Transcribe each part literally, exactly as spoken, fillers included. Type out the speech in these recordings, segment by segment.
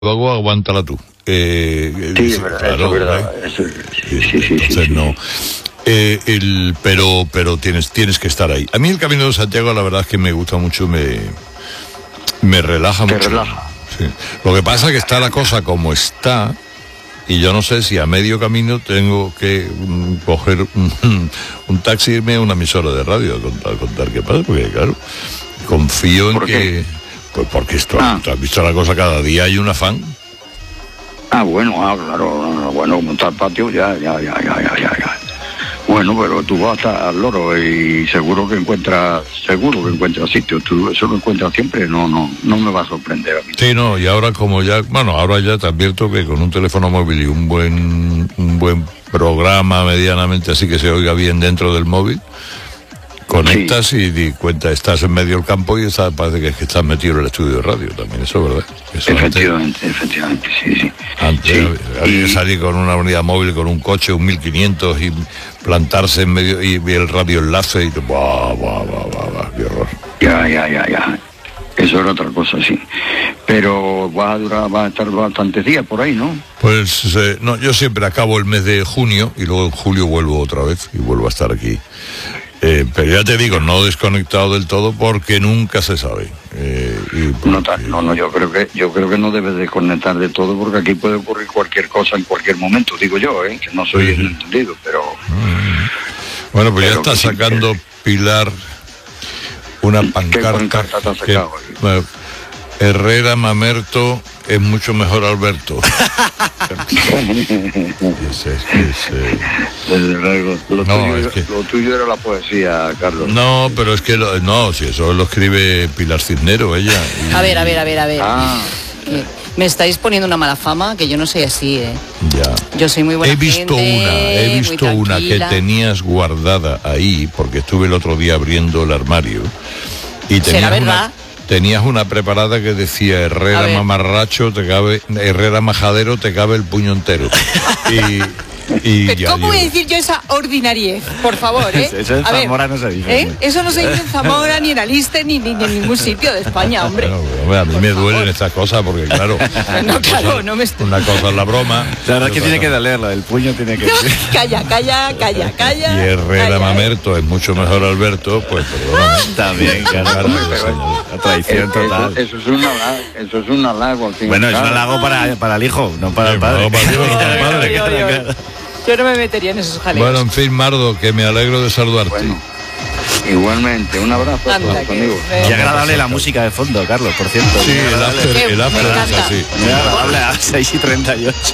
Luego aguántala tú. Eh, sí, es verdad, claro, eso es verdad. Eso, sí, sí, sí, entonces sí, no. sí. Eh, el, pero pero tienes tienes que estar ahí. A mí el Camino de Santiago, la verdad es que me gusta mucho, me me relaja Te mucho. relaja. Sí. Lo que pasa es que está la cosa como está, y yo no sé si a medio camino tengo que um, coger un, un taxi, irme a una emisora de radio a contar, a contar qué pasa, porque claro, confío en ¿Por que... qué? Pues porque esto, Ah. ¿tú has visto la cosa? Cada día hay un afán. Ah, bueno, ah, claro, no, no, bueno, montar el patio, ya, ya, ya, ya, ya, ya, ya. Bueno, pero tú vas hasta al loro y seguro que encuentras, seguro que encuentras sitios. Tú eso lo encuentras siempre, no, no, no me va a sorprender a mí. Sí, no, y ahora como ya, bueno, ahora ya te advierto que con un teléfono móvil y un buen, un buen programa medianamente así que se oiga bien dentro del móvil, conectas sí. y di cuenta, estás en medio del campo y está, parece que, es que estás metido en el estudio de radio también, eso, ¿verdad? Eso efectivamente, antes, efectivamente, sí, sí. Antes sí. había que y... salir con una unidad móvil, con un coche, un mil quinientos y plantarse en medio y, y el radio enlace y ¡buah, buah, buah, buah, buah! ¡Qué horror! Ya, ya, ya, ya. Eso era otra cosa, sí. Pero va a durar, va a estar bastantes días por ahí, ¿no? Pues eh, no, yo siempre acabo el mes de junio y luego en julio vuelvo otra vez y vuelvo a estar aquí. Eh, pero ya te digo, no desconectado del todo porque nunca se sabe. Eh, y porque... no, no, no, yo creo que yo creo que no debes desconectar de todo porque aquí puede ocurrir cualquier cosa en cualquier momento, digo yo, ¿eh? Que no soy sí, sí. entendido, pero... Bueno, pues pero ya está sacando sí, Pilar una pancarta. ¿Qué pancarta te ha sacado? Que, bueno, Herrera Mamerto es mucho mejor Alberto. es, es, es, eh... Desde luego, lo, no, tuyo, es que... lo tuyo era la poesía, Carlos. No, pero es que lo, no, si eso lo escribe Pilar Cisnero, ella. Y... A ver, a ver, a ver, a ver. Ah. Eh, me estáis poniendo una mala fama que yo no soy así, ¿eh? Ya. Yo soy muy buena He visto gente, una, he visto una que tenías guardada ahí, porque estuve el otro día abriendo el armario. Y tenías ¿será una, verdad? Tenías una preparada que decía Herrera mamarracho, te cabe, Herrera majadero, te cabe el puño entero. y, y Pero ya ¿cómo voy a yo... decir yo esa ordinariez? Por favor, ¿eh? Eso en Zamora no se dice. ¿eh? Eso no se dice en Zamora, ni en Aliste, ni, ni, ni en ningún sitio de España, hombre. Bueno, hombre a mí por me favor. duelen estas cosas porque, claro, no, claro, cosa, no me estoy... una cosa es la broma. La verdad es que tiene cosa... que dolerlo, el puño tiene que... Calla, calla, calla, calla. Y Herrera calla, Mamerto es mucho mejor Alberto, pues perdóname. También, claro, la traición total. Eso, eso es un halago, eso es un halago al fin. Bueno, es un claro. halago para, para el hijo, no para Sí, el padre. no, para el hijo, no para el padre. Que Yo, tenga yo, yo. claro. Yo no me metería en esos jaleos. Bueno, en fin, Mardo, que me alegro de saludarte. Bueno, igualmente, un abrazo a Anda, todos, que- amigos. eh, Qué agradable la música de fondo, Carlos, por cierto. Sí, el after, Qué- el me after es encanta. así. Muy agradable a seis y treinta y ocho.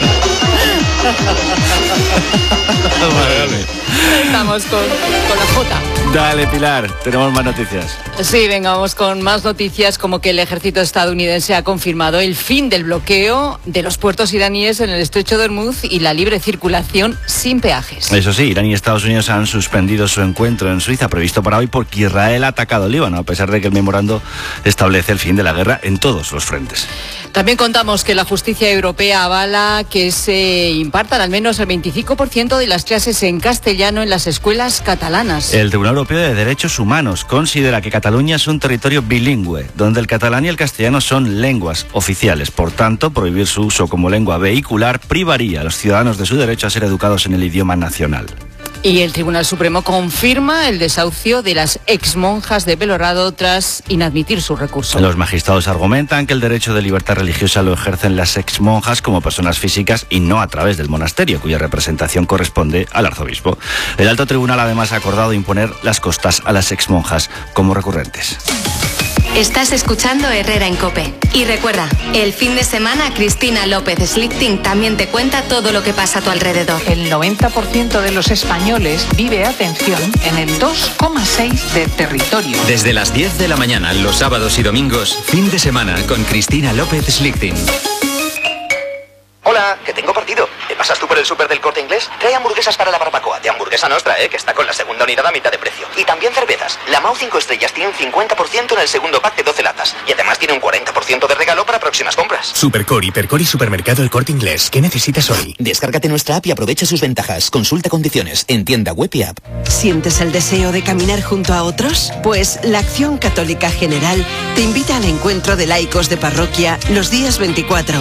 Estamos con, con la Jota. Dale, Pilar, tenemos más noticias. Sí, venga, vamos con más noticias, como que el ejército estadounidense ha confirmado el fin del bloqueo de los puertos iraníes en el estrecho de Hormuz y la libre circulación sin peajes. Eso sí, Irán y Estados Unidos han suspendido su encuentro en Suiza previsto para hoy porque Israel ha atacado Líbano, a pesar de que el memorando establece el fin de la guerra en todos los frentes. También contamos que la justicia europea avala que se impartan al menos el veinticinco por ciento de las clases en castellano en las escuelas catalanas. El Tribunal Europeo de Derechos Humanos considera que Cataluña es un territorio bilingüe, donde el catalán y el castellano son lenguas oficiales. Por tanto, prohibir su uso como lengua vehicular privaría a los ciudadanos de su derecho a ser educados en el idioma nacional. Y el Tribunal Supremo confirma el desahucio de las exmonjas de Belorado tras inadmitir su recurso. Los magistrados argumentan que el derecho de libertad religiosa lo ejercen las exmonjas como personas físicas y no a través del monasterio, cuya representación corresponde al arzobispo. El alto tribunal además ha acordado imponer las costas a las exmonjas como recurrentes. Estás escuchando Herrera en COPE. Y recuerda, el fin de semana Cristina López Slichting también te cuenta todo lo que pasa a tu alrededor. El noventa por ciento de los españoles vive, atención, en el dos coma seis de territorio. Desde las diez de la mañana, los sábados y domingos, fin de semana con Cristina López Slichting. Hola, que tengo partido. ¿Te ¿Pasas tú por el súper del Corte Inglés? Trae hamburguesas para la barbacoa, de Hamburguesa Nostra, ¿eh? Que está con la segunda unidad a mitad de precio. Y también cervezas. La Mau cinco estrellas tiene un cincuenta por ciento en el segundo pack de doce latas. Y además tiene un cuarenta por ciento de regalo para próximas compras. Supercore, Hipercore y Supermercado El Corte Inglés. ¿Qué necesitas hoy? Descárgate nuestra app y aprovecha sus ventajas. Consulta condiciones en tienda web y app. ¿Sientes el deseo de caminar junto a otros? Pues la Acción Católica General te invita al encuentro de laicos de parroquia los días veinticuatro,